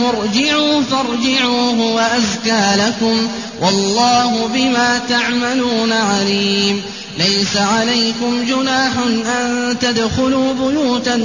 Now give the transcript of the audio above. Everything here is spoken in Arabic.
ارْجِعُوا فَارْجِعُوا هُوَ أَزْكَىٰ لَكُمْ ۚ وَاللَّهُ بِمَا تَعْمَلُونَ عَلِيمٌ. لَيْسَ عَلَيْكُمْ جُنَاحٌ أَن تَدْخُلُوا بُيُوتًا